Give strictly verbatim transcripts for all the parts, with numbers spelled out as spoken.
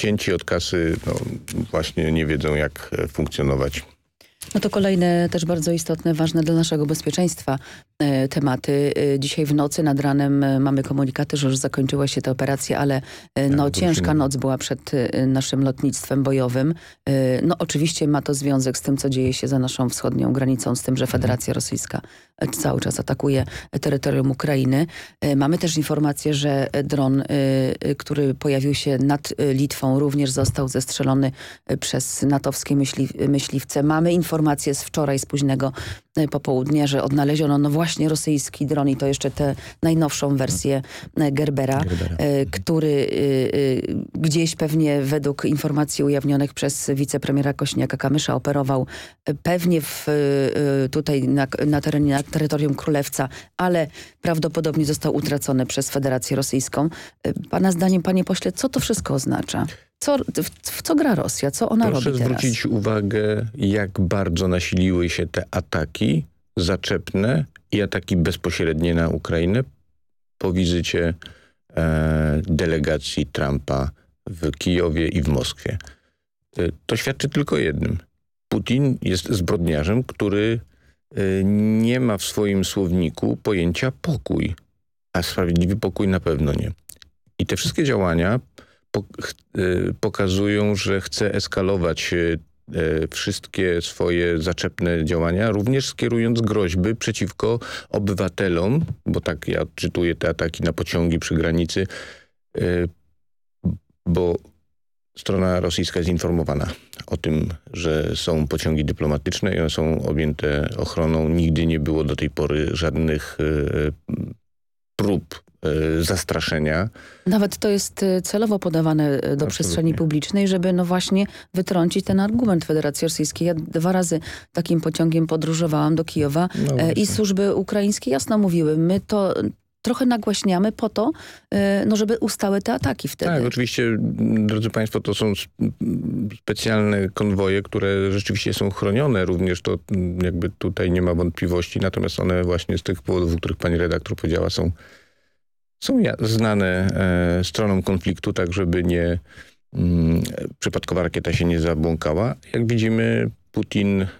odcięci od kasy, no, właśnie nie wiedzą, jak funkcjonować. No to kolejne też bardzo istotne, ważne dla naszego bezpieczeństwa e, tematy. E, dzisiaj w nocy nad ranem e, mamy komunikaty, że już zakończyła się ta operacja, ale e, no, tak, ciężka noc była przed e, naszym lotnictwem bojowym. E, no oczywiście ma to związek z tym, co dzieje się za naszą wschodnią granicą, z tym, że Federacja Rosyjska e, cały czas atakuje terytorium Ukrainy. E, mamy też informację, że dron, e, e, który pojawił się nad e, Litwą, również został zestrzelony e, przez natowskie myśli, myśliwce. Mamy informację Informacje z wczoraj, z późnego popołudnia, że odnaleziono no właśnie rosyjski dron i to jeszcze tę najnowszą wersję Gerbera, Gerbera. który gdzieś pewnie według informacji ujawnionych przez wicepremiera Kośniaka-Kamysza operował pewnie w, tutaj na, na terenie, na terytorium Królewca, ale prawdopodobnie został utracony przez Federację Rosyjską. Pana zdaniem, panie pośle, co to wszystko oznacza? Co, w, w co gra Rosja? Co ona Proszę robi teraz? Proszę zwrócić uwagę, jak bardzo nasiliły się te ataki zaczepne i ataki bezpośrednie na Ukrainę po wizycie e, delegacji Trumpa w Kijowie i w Moskwie. E, to świadczy tylko jednym. Putin jest zbrodniarzem, który e, nie ma w swoim słowniku pojęcia pokój, a sprawiedliwy pokój na pewno nie. I te wszystkie działania pokazują, że chce eskalować wszystkie swoje zaczepne działania, również skierując groźby przeciwko obywatelom, bo tak ja odczytuję te ataki na pociągi przy granicy, bo strona rosyjska jest informowana o tym, że są pociągi dyplomatyczne i one są objęte ochroną. Nigdy nie było do tej pory żadnych prób zastraszenia. Nawet to jest celowo podawane do Absolutnie. przestrzeni publicznej, żeby no właśnie wytrącić ten argument Federacji Rosyjskiej. Ja dwa razy takim pociągiem podróżowałam do Kijowa no e, i służby ukraińskie jasno mówiły, my to trochę nagłaśniamy po to, e, no żeby ustały te ataki wtedy. Tak, oczywiście, drodzy państwo, to są specjalne konwoje, które rzeczywiście są chronione. Również to jakby tutaj nie ma wątpliwości, natomiast one właśnie z tych powodów, o których pani redaktor powiedziała, są Są znane e, stronom konfliktu, tak żeby nie mm, przypadkowa rakieta się nie zabłąkała. Jak widzimy, Putin e,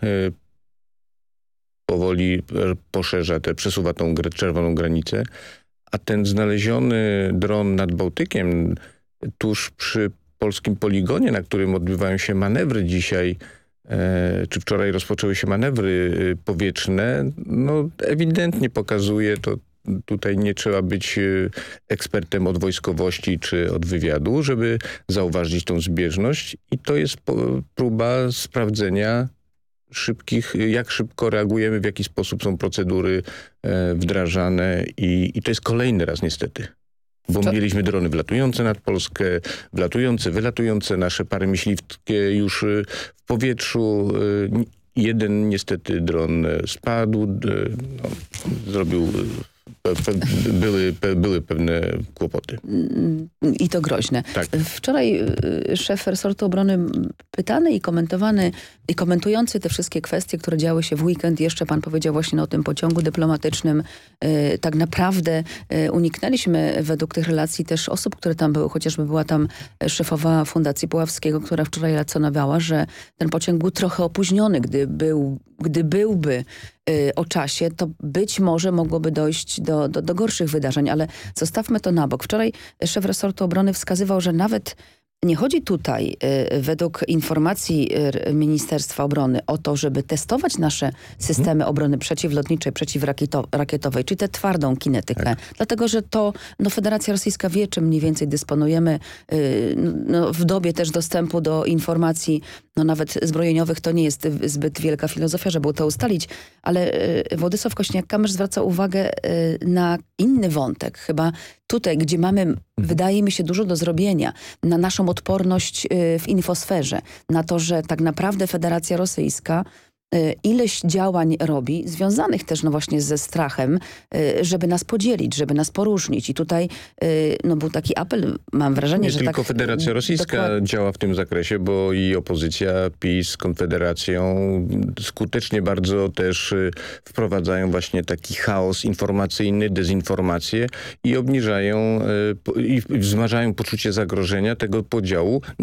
powoli poszerza, te, przesuwa tą czerwoną granicę, a ten znaleziony dron nad Bałtykiem, tuż przy polskim poligonie, na którym odbywają się manewry dzisiaj, e, czy wczoraj rozpoczęły się manewry powietrzne, no ewidentnie pokazuje to. Tutaj nie trzeba być ekspertem od wojskowości czy od wywiadu, żeby zauważyć tą zbieżność i to jest próba sprawdzenia szybkich, jak szybko reagujemy, w jaki sposób są procedury wdrażane i, i to jest kolejny raz niestety. Bo Co? mieliśmy drony wlatujące nad Polskę, wlatujące, wylatujące, nasze pary myśliwskie już w powietrzu. Jeden niestety dron spadł, no, zrobił... Pe, były, pe, były pewne kłopoty. I to groźne. Tak. Wczoraj szef resortu obrony pytany i komentowany i komentujący te wszystkie kwestie, które działy się w weekend, jeszcze pan powiedział właśnie o tym pociągu dyplomatycznym. Tak naprawdę uniknęliśmy według tych relacji też osób, które tam były, chociażby była tam szefowa Fundacji Puławskiego, która wczoraj relacjonowała, że ten pociąg był trochę opóźniony, gdy, był, gdy byłby o czasie, to być może mogłoby dojść do, do, do gorszych wydarzeń, ale zostawmy to na bok. Wczoraj szef resortu obrony wskazywał, że nawet nie chodzi tutaj y, według informacji y, Ministerstwa Obrony o to, żeby testować nasze systemy obrony przeciwlotniczej, przeciwrakietowej, czyli tę twardą kinetykę. Tak. Dlatego, że to no, Federacja Rosyjska wie, czym mniej więcej dysponujemy. Y, no, w dobie też dostępu do informacji, no nawet zbrojeniowych, to nie jest zbyt wielka filozofia, żeby to ustalić, ale y, Władysław Kośniak-Kamysz zwraca uwagę y, na inny wątek. Chyba tutaj, gdzie mamy, mhm. wydaje mi się, dużo do zrobienia, na naszą odporność y, w infosferze, na to, że tak naprawdę Federacja Rosyjska y, ileś działań robi, związanych też no właśnie ze strachem, y, żeby nas podzielić, żeby nas poróżnić. I tutaj y, no był taki apel, mam wrażenie, nie że tylko tak... Federacja Rosyjska dokładnie działa w tym zakresie, bo i opozycja, PiS z Konfederacją skutecznie bardzo też y, wprowadzają właśnie taki chaos informacyjny, dezinformację i obniżają y, po, i wzmażają poczucie zagrożenia tego podziału.